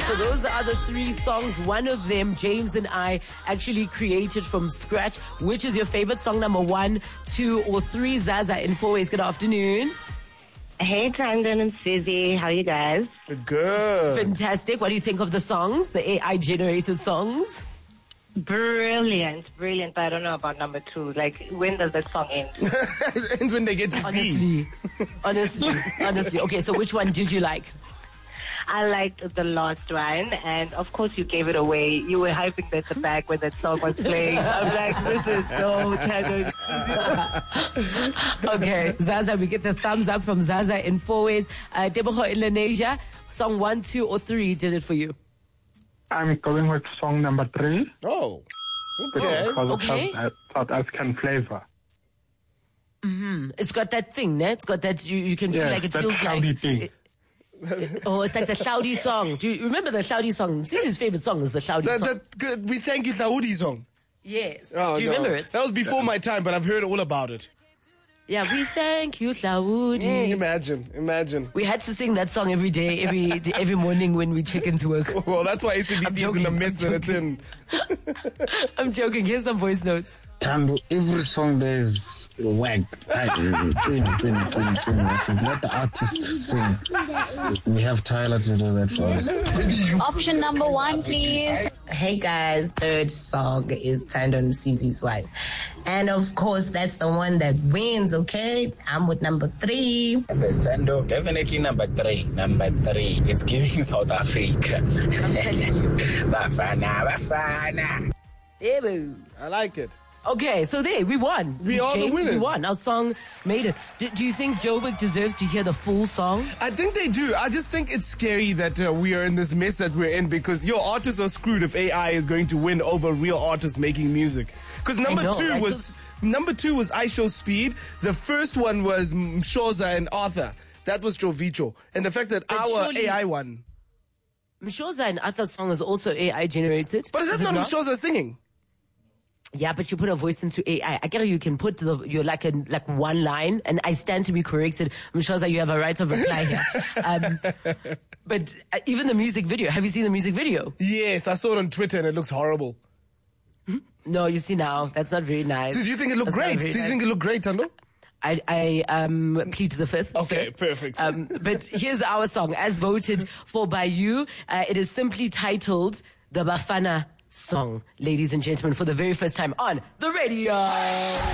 so those are the 3 songs. One of them, James and I actually created from scratch. Which is your favorite song, number 1, 2, or 3? Zaza in Fourways, good afternoon. Hey, Tandon and Susie. How are you guys? Good. Fantastic. What do you think of the songs, the AI-generated songs? Brilliant. But I don't know about number 2. Like, when does that song end? It ends when they get to see. Honestly. Okay, so which one did you like? I liked the last one, and of course you gave it away. You were hyping at the back when that song was playing. I'm like, this is so Tandon. Okay, Zaza, we get the thumbs up from Zaza in Fourways. Deboho in Lenasia, song 1, 2, or 3 did it for you? I'm going with song number 3. Oh, okay. Because of South African flavor. It's got that thing, né? It's got that, you can feel like it feels like... Thing. It's like the Saudi song. Do you remember the Saudi song? Zizi's favorite song is the Saudi song. We Thank You Saudi song. Yes. Oh, do you remember it? That was before my time, but I've heard all about it. Yeah, we thank you, Saudi. Imagine. We had to sing that song every day, every morning when we check into work. Well, that's why ACBC is in the mess that it's in. I'm joking. Here's some voice notes. Tando, every song there is wag. Let the artist sing. We have Tyler to do that for us. Option number 1, please. Hey guys, third song is Tandon Cece's wife. And of course, that's the one that wins, okay? I'm with number 3. As Tando, definitely number 3. Number 3. It's giving South Africa. I'm telling you. Bafana. I like it. Okay, so there, we won. We are the winners. We won. Our song made it. Do you think Joburg deserves to hear the full song? I think they do. I just think it's scary that we are in this mess that we're in because your artists are screwed if AI is going to win over real artists making music. Because number 2 was I Show Speed. The first one was Mshoza and Arthur. That was Jovicho. And the fact that our AI won. Mshoza and Arthur's song is also AI generated. But is that not Mshoza singing? Yeah, but you put a voice into AI. I get you can put your like one line, and I stand to be corrected. Mshoza, you have a right of reply here. But even the music video. Have you seen the music video? Yes, I saw it on Twitter, and it looks horrible. No, you see now, that's not very nice. Did you think it looked great? Did you think it looked great, Tando? I plead to the 5th. Okay, perfect. But here's our song, as voted for by you. It is simply titled The Bafana Song, ladies and gentlemen, for the very first time on the radio.